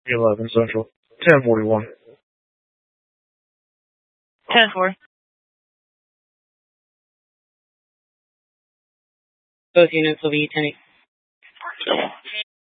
11 Central. 10:41. 10-4. Both units will be 10.